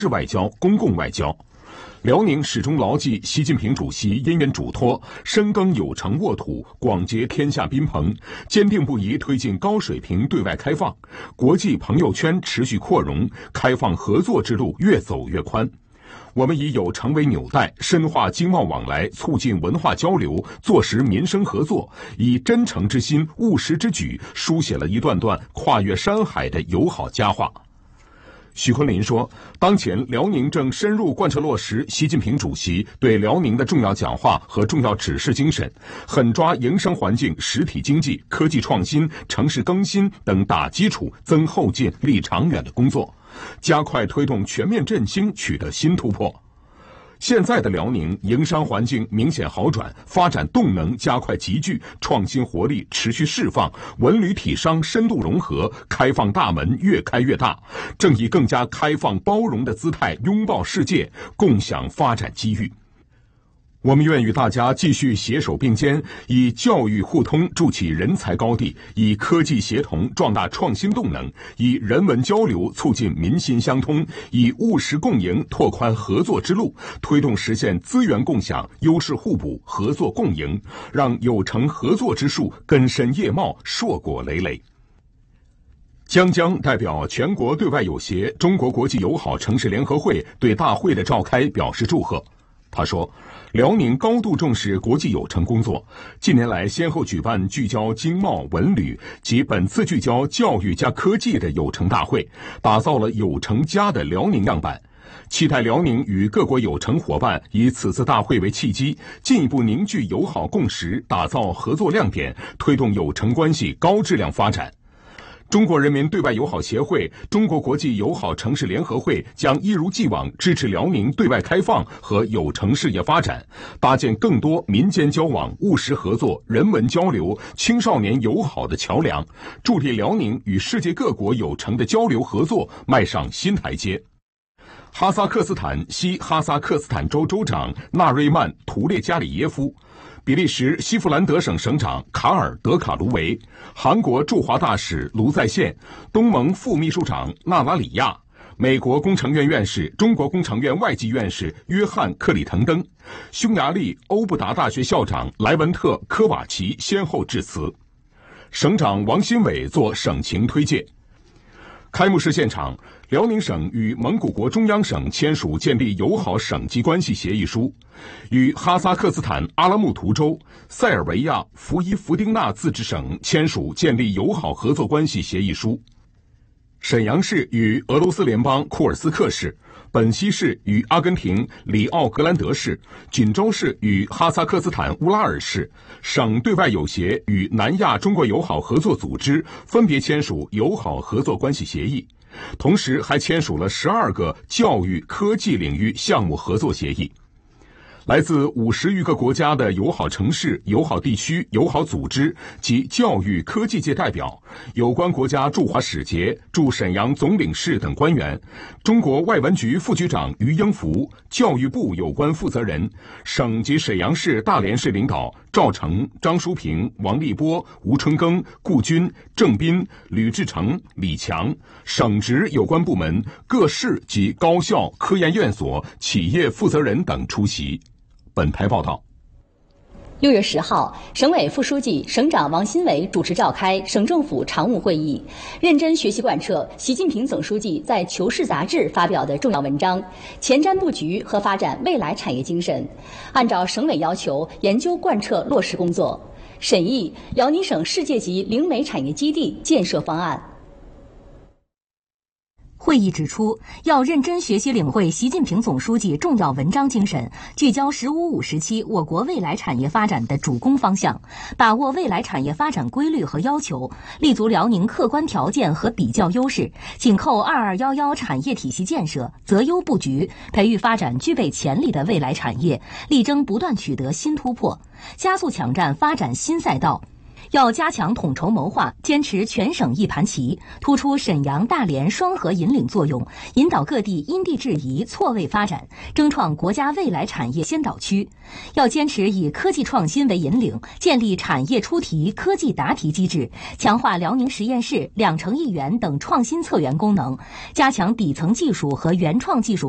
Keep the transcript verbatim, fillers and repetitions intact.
治外交、公共外交。辽宁始终牢记习近平主席因缘嘱托，深耕有成沃土，广结天下宾朋，坚定不移推进高水平对外开放，国际朋友圈持续扩容，开放合作之路越走越宽。我们以有成为纽带，深化经贸往来，促进文化交流，坐实民生合作，以真诚之心、务实之举，书写了一段段跨越山海的友好佳话。许昆林说，当前辽宁正深入贯彻落实习近平主席对辽宁的重要讲话和重要指示精神，狠抓营商环境、实体经济、科技创新、城市更新等打基础、增后劲、立长远的工作，加快推动全面振兴取得新突破。现在的辽宁营商环境明显好转，发展动能加快集聚，创新活力持续释放，文旅体商深度融合，开放大门越开越大，正以更加开放包容的姿态拥抱世界，共享发展机遇。我们愿与大家继续携手并肩，以教育互通筑起人才高地，以科技协同壮大创新动能，以人文交流促进民心相通，以务实共赢拓宽合作之路，推动实现资源共享、优势互补、合作共赢，让有成合作之树根深叶茂、硕果累累。江江代表全国对外友协中国国际友好城市联合会对大会的召开表示祝贺。他说，辽宁高度重视国际友城工作，近年来先后举办聚焦经贸、文旅及本次聚焦教育加科技的友城大会，打造了友城家的辽宁样板。期待辽宁与各国友城伙伴以此次大会为契机，进一步凝聚友好共识，打造合作亮点，推动友城关系高质量发展。中国人民对外友好协会、中国国际友好城市联合会将一如既往支持辽宁对外开放和友城事业发展，搭建更多民间交往、务实合作、人文交流、青少年友好的桥梁，助力辽宁与世界各国友城的交流合作迈上新台阶。哈萨克斯坦西哈萨克斯坦州州长纳瑞曼·图列加里耶夫，比利时西弗兰德省省长卡尔德卡卢维，韩国驻华大使卢在宪，东盟副秘书长纳拉里亚，美国工程院院士、中国工程院外籍院士约翰克里滕登，匈牙利欧布达大学校长莱文特科瓦奇先后致辞。省长王新伟作省情推介。开幕式现场，辽宁省与蒙古国中央省签署建立友好省级关系协议书，与哈萨克斯坦阿拉木图州、塞尔维亚福伊福丁纳自治省签署建立友好合作关系协议书。沈阳市与俄罗斯联邦库尔斯克市，本溪市与阿根廷里奥格兰德市，锦州市与哈萨克斯坦乌拉尔市，省对外友协与南亚中国友好合作组织分别签署友好合作关系协议，同时还签署了十二个教育科技领域项目合作协议。来自五十余个国家的友好城市、友好地区、友好组织及教育科技界代表，有关国家驻华使节、驻沈阳总领事等官员，中国外文局副局长于英福，教育部有关负责人，省级沈阳市、大连市领导赵成、张淑平、王立波、吴春耕、顾军、郑斌、吕志成、李强，省直有关部门、各市及高校、科研院所、企业负责人等出席。本台报道。 六月十号，省委副书记、省长王新伟主持召开省政府常务会议，认真学习贯彻习近平总书记在《求是》杂志发表的重要文章，前瞻布局和发展未来产业精神，按照省委要求研究贯彻落实工作，审议辽宁省世界级灵媒产业基地建设方案。 会议指出，要认真学习领会习近平总书记重要文章精神，聚焦“十五五”时期我国未来产业发展的主攻方向，把握未来产业发展规律和要求，立足辽宁客观条件和比较优势，紧扣二二一一产业体系建设，择优布局，培育发展具备潜力的未来产业，力争不断取得新突破，加速抢占发展新赛道。要加强统筹谋划，坚持全省一盘棋，突出沈阳、大连双核引领作用，引导各地因地制宜、错位发展，争创国家未来产业先导区。要坚持以科技创新为引领，建立产业出题、科技答题机制，强化辽宁实验室、两城一园等创新策源功能，加强底层技术和原创技术